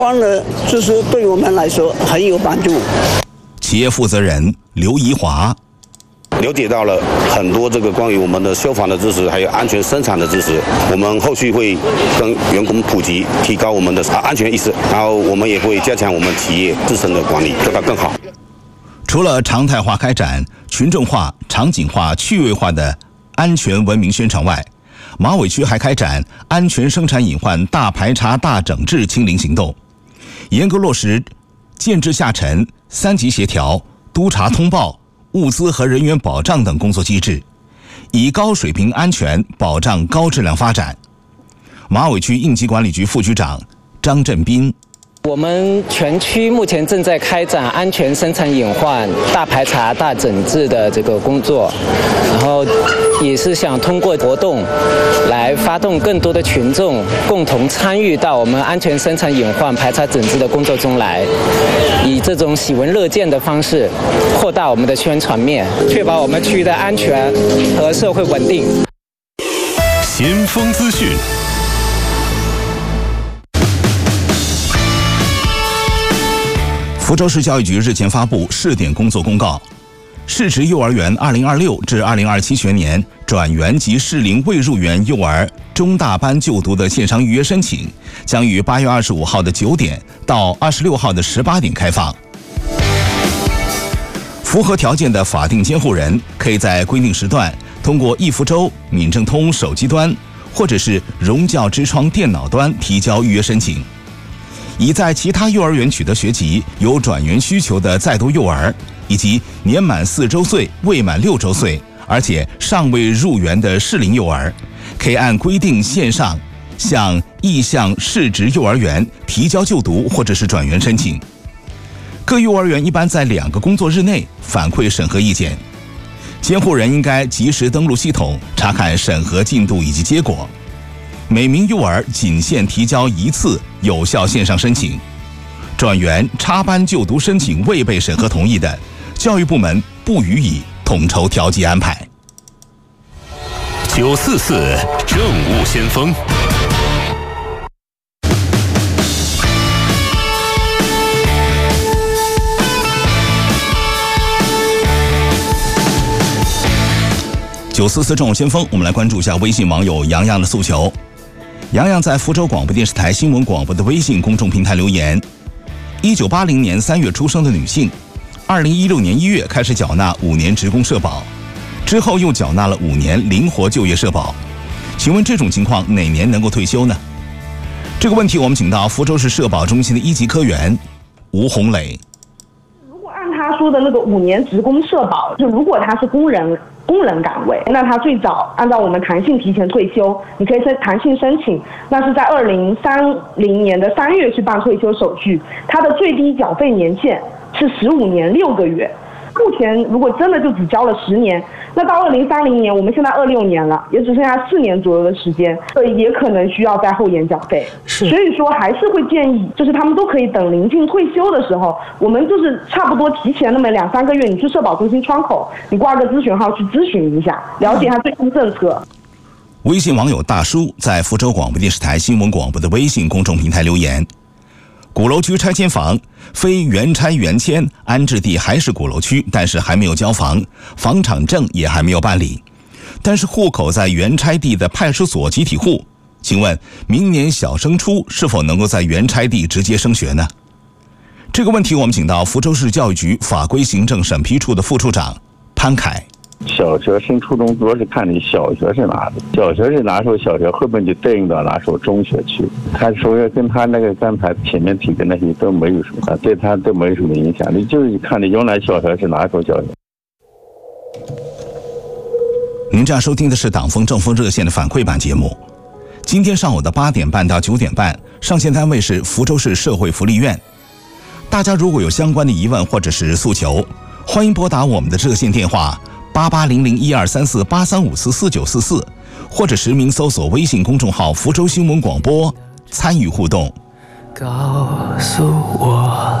关了就是对我们来说很有帮助。 企业负责人刘怡华。 了解到了很多这个关于我们的消防的知识，还有安全生产的知识。我们后续会跟员工普及，提高我们的安全意识，然后我们也会加强我们企业自身的管理，做到更好。 除了常态化开展群众化、场景化、趣味化的安全文明宣传外，马尾区还开展安全生产隐患大排查、大整治清零行动，严格落实建制下沉、3级协调、督查通报、物资和人员保障等工作机制，以高水平安全保障高质量发展。马尾区应急管理局副局长张振斌。 我们全区目前正在开展安全生产隐患大排查、大整治的这个工作，然后也是想通过活动来发动更多的群众共同参与到我们安全生产隐患排查整治的工作中来，以这种喜闻乐见的方式扩大我们的宣传面，确保我们区域的安全和社会稳定。 先锋资讯。 福州市教育局日前发布试点工作公告，市直幼儿园2026至2027学年转园及适龄未入园幼儿中大班就读的线上预约申请，将于8月25号的9点到26号的18点开放。符合条件的法定监护人可以在规定时段通过易福州、闽政通手机端或者是融教之窗电脑端提交预约申请。已在其他幼儿园取得学籍、有转园需求的在读幼儿，以及年满4周岁未满6周岁而且尚未入园的适龄幼儿，可以按规定线上向意向市直幼儿园提交就读或者是转园申请。各幼儿园一般在2个工作日内反馈审核意见，监护人应该及时登录系统查看审核进度以及结果。每名幼儿仅限提交1次有效线上申请，转园插班就读申请未被审核同意的，教育部门不予以统筹调剂安排。 944政务先锋。 944政务先锋，我们来关注一下微信网友洋洋的诉求。洋洋在福州广播电视台新闻广播的微信公众平台留言：1980年3月出生的女性，2016年1月开始缴纳5年职工社保，之后又缴纳了5年灵活就业社保。请问这种情况哪年能够退休呢？这个问题我们请到福州市社保中心的1级科员吴红磊。 如果按他说的那个5年职工社保，就如果他是工人岗位，那他最早按照我们弹性提前退休，你可以弹性申请，那是在2030年的3月去办退休手续，他的最低缴费年限是15年6个月。目前如果真的就只交了10年，那到2030年，我们现在26年了，也只剩下4年左右的时间，所以也可能需要在后延缴费。所以说还是会建议，就是他们都可以等临近退休的时候，我们就是差不多提前那么2-3个月，你去社保中心窗口，你挂个咨询号去咨询一下，了解一下最新政策。 微信网友大叔在福州广播电视台新闻广播的微信公众平台留言：鼓楼区拆迁房非原拆原迁，安置地还是鼓楼区，但是还没有交房，房产证也还没有办理，但是户口在原拆地的派出所集体户，请问明年小升初是否能够在原拆地直接升学呢？这个问题我们请到福州市教育局法规行政审批处的副处长潘凯。 小学升初中主要是看你小学是哪的，小学是哪所小学，后面就对应到哪所中学去。他说跟他那个刚才前面提的那些都没有什么，对他都没有什么影响。你就是看你原来小学是哪所小学。 您正在收听的是党风政风热线的反馈版节目。今天上午的8点半到9点半，上线单位是福州市社会福利院。大家如果有相关的疑问或者是诉求，欢迎拨打我们的热线电话8800123483544944，或者实名搜索微信公众号福州新闻广播参与互动。 告诉我